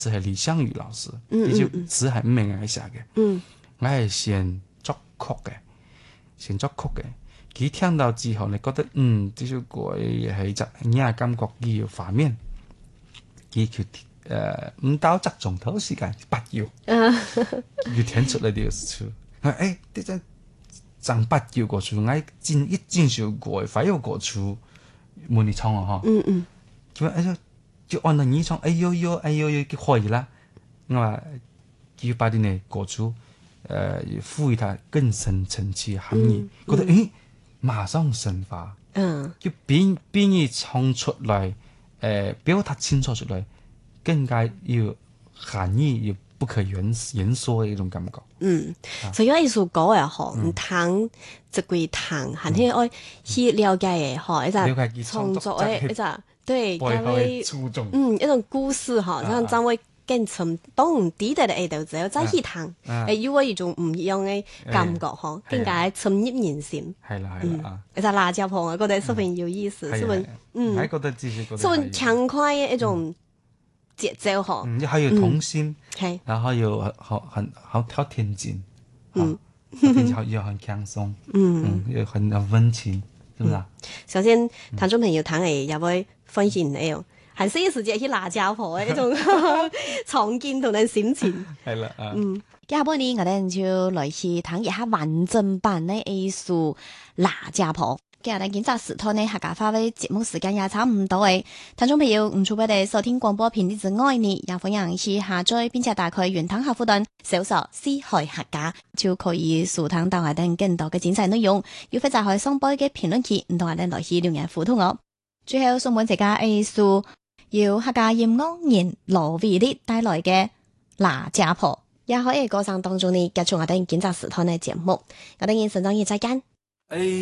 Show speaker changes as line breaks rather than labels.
係李相宇老師，呢首詞係唔係我寫嘅，我係先作曲嘅，佢聽到之後，你覺得呢首歌係隻嘢感覺要畫面，佢唔到1鐘頭時間8秒，要填出嚟條詞，呢隻整8秒過去，我整首歌快要過去，冇你唱啊嗬，就按照你唱，哎呦呦，就可以啦。我話要把啲呢過去，賦予它更深層次含義，覺得馬上升華，就比你唱出來，表達清楚出來，更加有含義，又不可言說嘅一種感覺。
所以一首歌嘅嗬，唔聽就歸聽，係你愛去了解嘅嗬，一隻創作嘅一隻。對，一種故事哈，像將會更沉動啲嘅喺度，就再去聽，有一種唔一樣嘅感覺哈，更加深入人心。
係啦，
一隻辣椒婆，我覺得十分有意思，十分
覺得十
分輕快嘅一種節奏哈，
還有童心，然後又好天真，並且又很輕鬆，又很溫情，是不是啊？
首先，聽眾朋友聽嚟又會分享呢種係四時節去辣椒婆嘅一種創建同埋心情。
係啦，
下半年我哋就來去聽一下完整版嘅藝術辣椒婆。今日咧檢查時段呢，客家話嘅節目時間也差唔多嘅，聽眾朋友唔錯，俾你收聽廣播頻率之外呢，也歡迎去下載並且打開原湯客戶端搜索思海客家，就可以收聽到我哋更多嘅精彩內容。要非就可以上播嘅評論區，唔同我哋來去留言互動我。最後送本自家藝術由客家音樂人羅偉力帶來嘅辣椒婆，也可以喺歌聲當中呢，繼續我哋檢查時段嘅節目。我哋現實中再見。